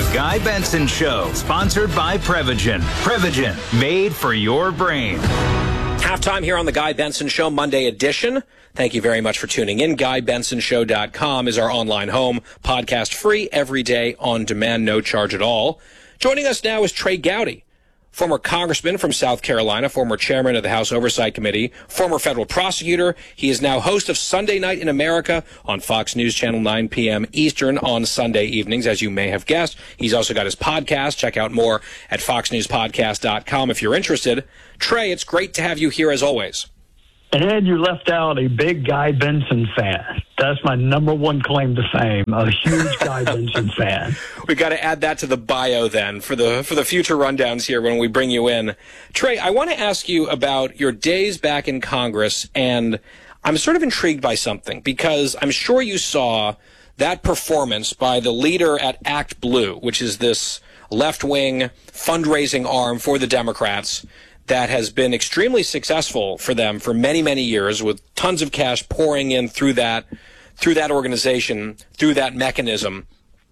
Guy Benson Show, sponsored by Prevagen. Prevagen, made for your brain. Halftime here on the Guy Benson Show, Monday edition. Thank you very much for tuning in. GuyBensonShow.com is our online home. Podcast free every day on demand, no charge at all. Joining us now is Trey Gowdy, former congressman from South Carolina, former chairman of the House Oversight Committee, former federal prosecutor. He is now host of Sunday Night in America on Fox News Channel 9 p.m. Eastern on Sunday evenings, as you may have guessed. He's also got his podcast. Check out more at foxnewspodcast.com if you're interested. Trey, it's great to have you here as always. And you left out a big Guy Benson fan. That's my number one claim to fame, a huge Guy Benson fan. We got to add that to the bio then for the future rundowns here when we bring you in. Trey, I want to ask you about your days back in Congress, and I'm sort of intrigued by something because I'm sure you saw that performance by the leader at Act Blue, which is this left-wing fundraising arm for the Democrats that has been extremely successful for them for many, many years, with tons of cash pouring in through that organization, through that mechanism.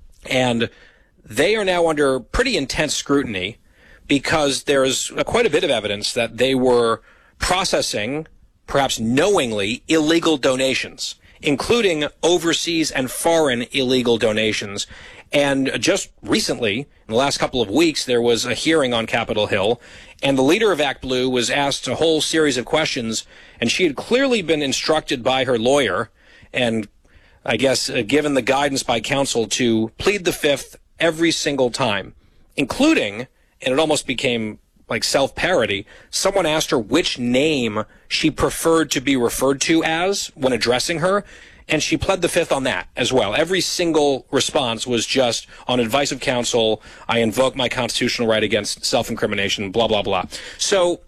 And they are now under pretty intense scrutiny because there's quite a bit of evidence that they were processing, perhaps knowingly, illegal donations, including overseas and foreign illegal donations. And just recently, in the last couple of weeks, there was a hearing on Capitol Hill, and the leader of Act Blue was asked a whole series of questions, and she had clearly been instructed by her lawyer, and I guess given the guidance by counsel to plead the fifth every single time, including, and it almost became like self-parody, someone asked her which name she preferred to be referred to as when addressing her, and she pled the fifth on that as well. Every single response was just, on advice of counsel, I invoke my constitutional right against self-incrimination, blah, blah, blah. So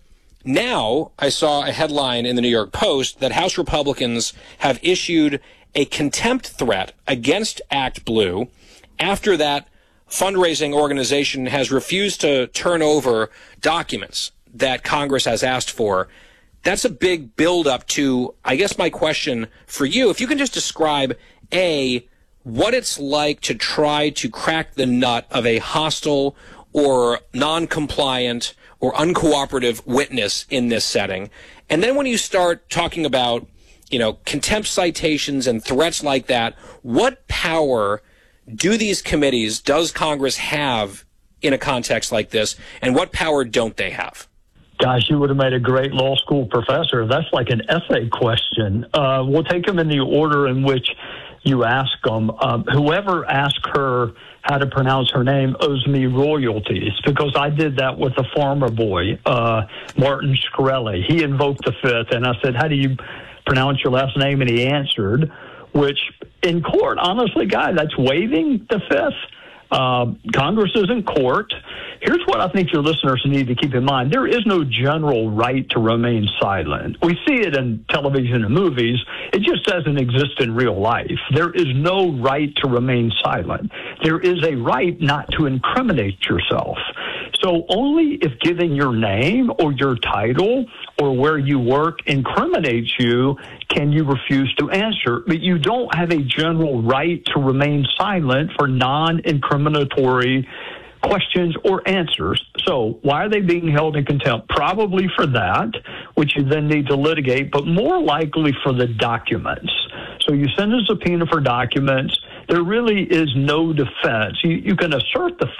now I saw a headline in the New York Post that House Republicans have issued a contempt threat against Act Blue after that fundraising organization has refused to turn over documents that Congress has asked for. That's a big build-up to, I guess, my question for you. If you can just describe, A, what it's like to try to crack the nut of a hostile or non-compliant or uncooperative witness in this setting. And then when you start talking about, contempt citations and threats like that, what power do these committees, does Congress have in a context like this, and what power don't they have? Gosh, you would have made a great law school professor. That's like an essay question. We'll take them in the order in which you ask them. Whoever asked her how to pronounce her name owes me royalties because I did that with a farmer boy, Martin Shkreli. He invoked the fifth, and I said, how do you pronounce your last name? And he answered, which in court, honestly, Guy, that's waiving the fifth. Congress is in court. Here's what I think your listeners need to keep in mind. There is no general right to remain silent. We see it in television and movies. It just doesn't exist in real life. There is no right to remain silent. There is a right not to incriminate yourself. So only if giving your name or your title or where you work incriminates you can you refuse to answer. But you don't have a general right to remain silent for non-incriminatory questions or answers. So why are they being held in contempt? Probably for that, which you then need to litigate, but more likely for the documents. So you send a subpoena for documents. There really is no defense. You can assert the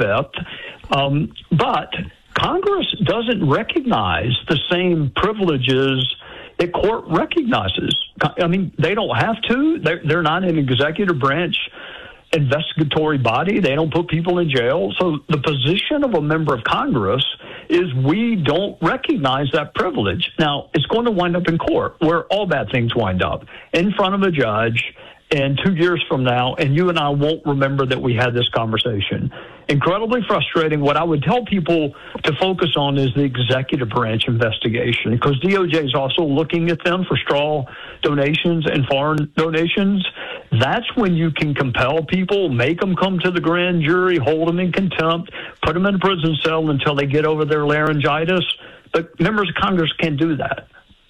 fifth, but Congress doesn't recognize the same privileges that court recognizes. I mean, they don't have to. They're not an executive branch investigatory body. They don't put people in jail. So the position of a member of Congress is we don't recognize that privilege. Now, it's going to wind up in court, where all bad things wind up, in front of a judge, and 2 years from now, and you and I won't remember that we had this conversation. Incredibly frustrating. What I would tell people to focus on is the executive branch investigation, because DOJ is also looking at them for straw donations and foreign donations. That's when you can compel people, make them come to the grand jury, hold them in contempt, put them in a prison cell until they get over their laryngitis. But members of Congress can't do that.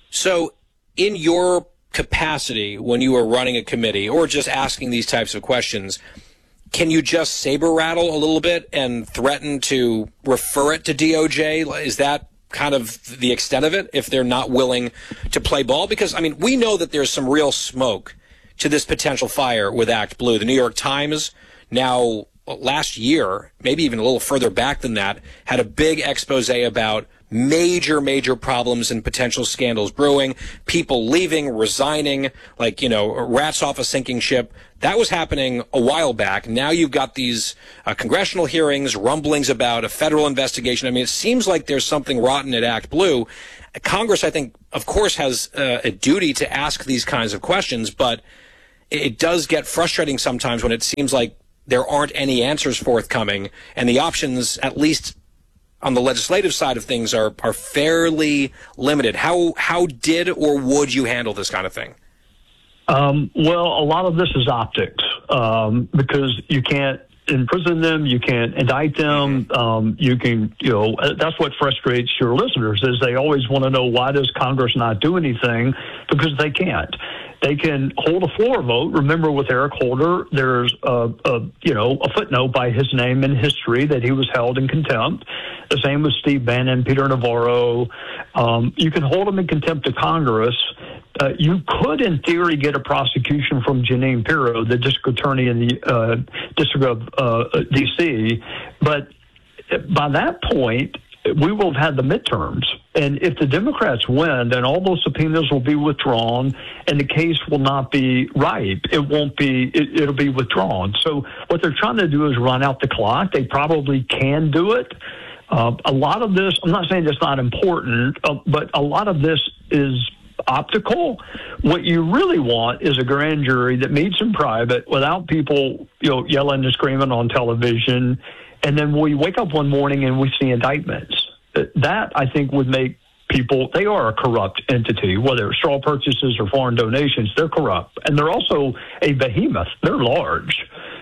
So in your capacity when you were running a committee or just asking these types of questions, can you just saber rattle a little bit and threaten to refer it to DOJ? Is that kind of the extent of it if they're not willing to play ball? Because, I mean, we know that there's some real smoke to this potential fire with Act Blue. The New York Times now last year, maybe even a little further back than that, had a big expose about major problems and potential scandals brewing, people leaving, resigning, like, rats off a sinking ship. That was happening a while back. Now you've got these congressional hearings, rumblings about a federal investigation. I mean, it seems like there's something rotten at Act Blue. Congress, I think, of course, has a duty to ask these kinds of questions, but it does get frustrating sometimes when it seems like there aren't any answers forthcoming, and the options, at least on the legislative side of things, are fairly limited. How did or would you handle this kind of thing? Well, a lot of this is optics, because you can't imprison them, you can't indict them, you can, that's what frustrates your listeners, is they always want to know, why does Congress not do anything? Because they can't. They can hold a floor vote. Remember, with Eric Holder, there's a footnote by his name in history that he was held in contempt. The same with Steve Bannon, Peter Navarro. You can hold them in contempt of Congress. You could, in theory, get a prosecution from Jeanine Pirro, the district attorney in the District of D.C., but by that point, we will have had the midterms. And if the Democrats win, then all those subpoenas will be withdrawn, and the case will not be ripe. It won't be, it'll be withdrawn. So what they're trying to do is run out the clock. They probably can do it. A lot of this, I'm not saying it's not important, but a lot of this is optical. What you really want is a grand jury that meets in private without people, yelling and screaming on television. And then we wake up one morning and we see indictments. That, I think, would make people, they are a corrupt entity, whether it's straw purchases or foreign donations, they're corrupt. And they're also a behemoth. They're large.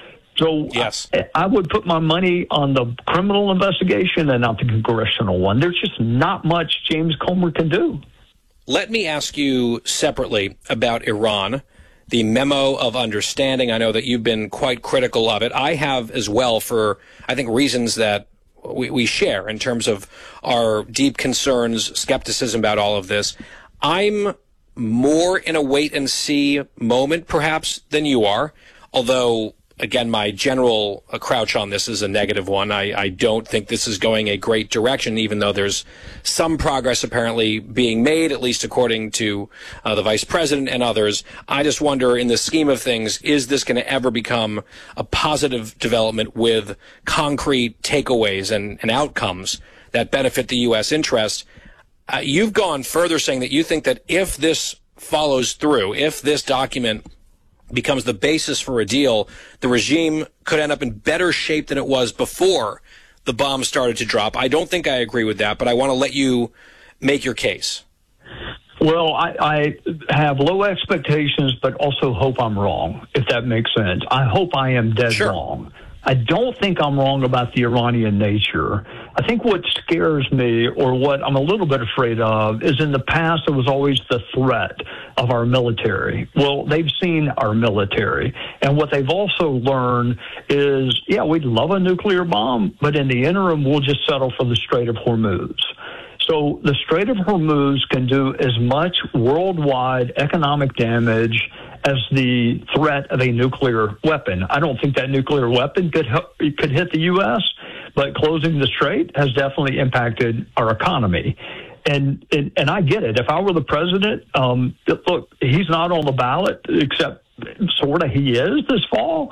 So yes, I would put my money on the criminal investigation and not the congressional one. There's just not much James Comer can do. Let me ask you separately about Iran, the memo of understanding. I know that you've been quite critical of it. I have as well, for, I think, reasons that we share in terms of our deep concerns, skepticism about all of this. I'm more in a wait-and-see moment, perhaps, than you are, although, again, my general crouch on this is a negative one. I don't think this is going a great direction, even though there's some progress apparently being made, at least according to the vice president and others. I just wonder, in the scheme of things, is this going to ever become a positive development with concrete takeaways and outcomes that benefit the U.S. interest? You've gone further, saying that you think that if this follows through, if this document becomes the basis for a deal, the regime could end up in better shape than it was before the bombs started to drop. I don't think I agree with that, but I want to let you make your case. Well, I have low expectations, but also hope I'm wrong, if that makes sense. I hope I am dead wrong. I don't think I'm wrong about the Iranian nature. I think what scares me, or what I'm a little bit afraid of, is in the past it was always the threat of our military. Well, they've seen our military. And what they've also learned is, yeah, we'd love a nuclear bomb, but in the interim, we'll just settle for the Strait of Hormuz. So the Strait of Hormuz can do as much worldwide economic damage as the threat of a nuclear weapon. I don't think that nuclear weapon could hit the U.S., but closing the strait has definitely impacted our economy. And I get it. If I were the president, look, he's not on the ballot, except sort of he is this fall.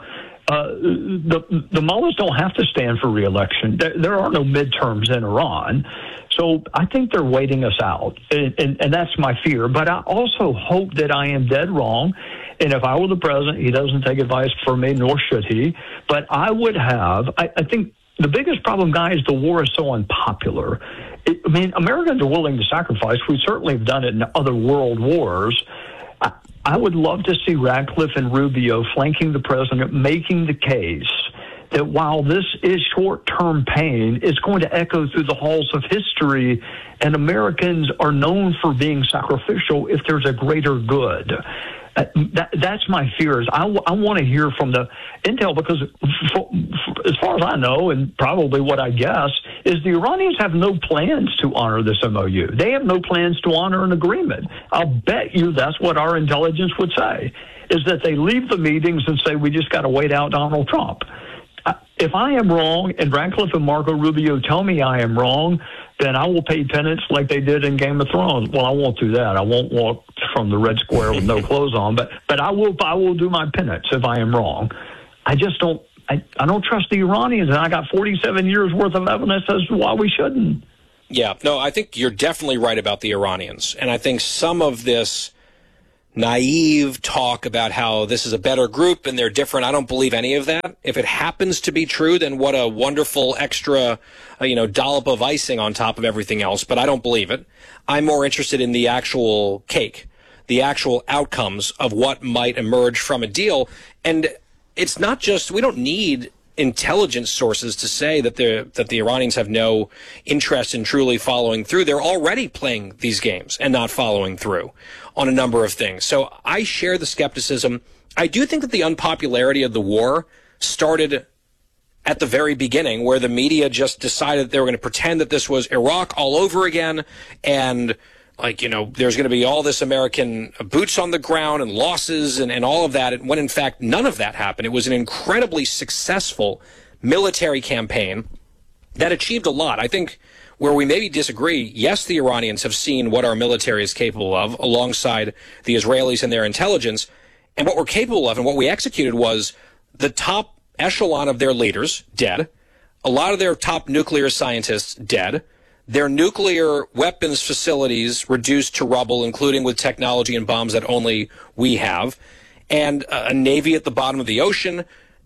The mullahs don't have to stand for re-election. There are no midterms in Iran. So I think they're waiting us out, and that's my fear. But I also hope that I am dead wrong, and if I were the president, he doesn't take advice from me, nor should he. But I would have, I think the biggest problem, guys, the war is so unpopular. Americans are willing to sacrifice. We certainly have done it in other world wars. I would love to see Radcliffe and Rubio flanking the president, making the case that while this is short-term pain, it's going to echo through the halls of history, and Americans are known for being sacrificial if there's a greater good. That's my fear. Is I want to hear from the intel, because as far as I know, and probably what I guess, is the Iranians have no plans to honor this MOU. They have no plans to honor an agreement. I'll bet you that's what our intelligence would say, is that they leave the meetings and say, we just got to wait out Donald Trump. If I am wrong, and Radcliffe and Marco Rubio tell me I am wrong, then I will pay penance like they did in Game of Thrones. Well, I won't do that. I won't walk from the Red Square with no clothes on, but I will do my penance if I am wrong. I just don't. I don't trust the Iranians, and I got 47 years worth of evidence as to why we shouldn't. Yeah, no, I think you're definitely right about the Iranians, and I think some of this naive talk about how this is a better group and they're different, I don't believe any of that. If it happens to be true, then what a wonderful extra, dollop of icing on top of everything else, but I don't believe it. I'm more interested in the actual cake, the actual outcomes of what might emerge from a deal. And it's not just, we don't need intelligence sources to say that the Iranians have no interest in truly following through. They're already playing these games and not following through on a number of things. So I share the skepticism. I do think that the unpopularity of the war started at the very beginning, where the media just decided they were going to pretend that this was Iraq all over again, and there's going to be all this American boots on the ground and losses and all of that, when in fact none of that happened. It was an incredibly successful military campaign that achieved a lot. I think where we maybe disagree, yes, the Iranians have seen what our military is capable of alongside the Israelis and their intelligence, and what we're capable of and what we executed was the top echelon of their leaders dead, a lot of their top nuclear scientists dead, their nuclear weapons facilities reduced to rubble, including with technology and bombs that only we have, and a navy at the bottom of the ocean,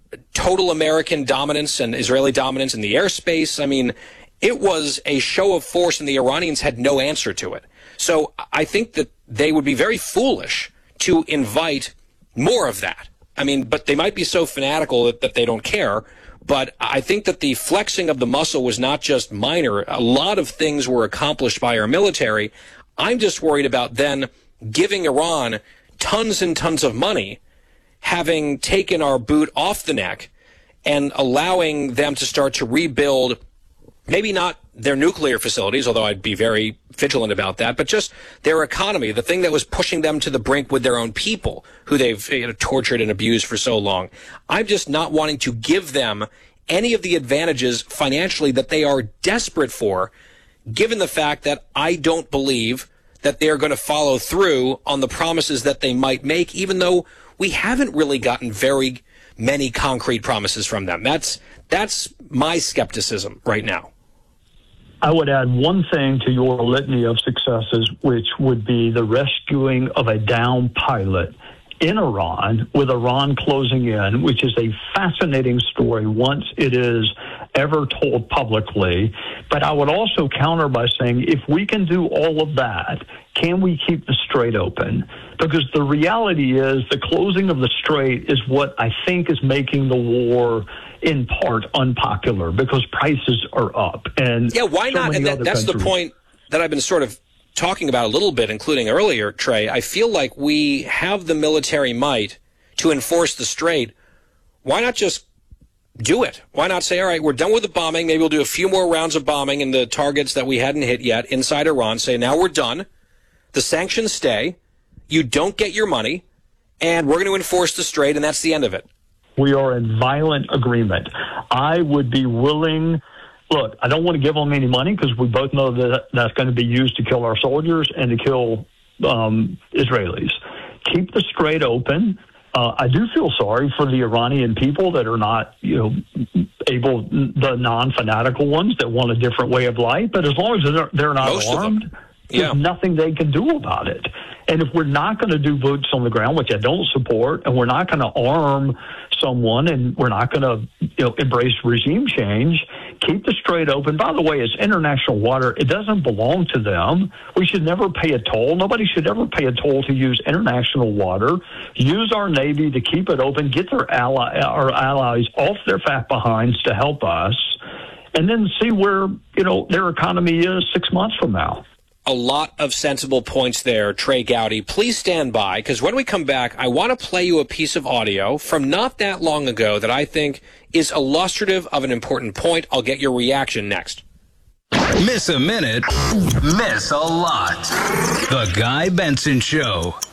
total American dominance and Israeli dominance in the airspace. I mean, it was a show of force, and the Iranians had no answer to it. So I think that they would be very foolish to invite more of that. I mean, but they might be so fanatical that they don't care. But I think that the flexing of the muscle was not just minor. A lot of things were accomplished by our military. I'm just worried about then giving Iran tons and tons of money, having taken our boot off the neck, and allowing them to start to rebuild, maybe not their nuclear facilities, although I'd be very vigilant about that, but just their economy, the thing that was pushing them to the brink with their own people, who they've tortured and abused for so long. I'm just not wanting to give them any of the advantages financially that they are desperate for, given the fact that I don't believe that they're going to follow through on the promises that they might make, even though we haven't really gotten very many concrete promises from them. That's my skepticism right now. I would add one thing to your litany of successes, which would be the rescuing of a downed pilot in Iran, with Iran closing in, which is a fascinating story once it is ever told publicly. But I would also counter by saying, if we can do all of that, can we keep the strait open? Because the reality is the closing of the strait is what I think is making the war in part unpopular, because prices are up. And yeah, why not? And that's the point that I've been sort of talking about a little bit, including earlier, Trey. I feel like we have the military might to enforce the strait. Why not just do it? Why not say, all right, we're done with the bombing. Maybe we'll do a few more rounds of bombing in the targets that we hadn't hit yet inside Iran. Say, now we're done. The sanctions stay. You don't get your money, and we're going to enforce the strait, and that's the end of it. We are in violent agreement. I would be willing. Look, I don't want to give them any money, because we both know that that's going to be used to kill our soldiers and to kill Israelis. Keep the strait open. I do feel sorry for the Iranian people that are not, able, the non-fanatical ones that want a different way of life. But as long as they're not armed, there's nothing they can do about it. And if we're not going to do boots on the ground, which I don't support, and we're not going to arm someone, and we're not going to embrace regime change, keep the strait open. By the way, it's international water. It doesn't belong to them. We should never pay a toll. Nobody should ever pay a toll to use international water. Use our Navy to keep it open. Get our allies off their fat behinds to help us, and then see where their economy is 6 months from now. a lot of sensible points there, Trey Gowdy. Please stand by, because when we come back, I want to play you a piece of audio from not that long ago that I think is illustrative of an important point. I'll get your reaction next. Miss a minute, miss a lot. The Guy Benson Show.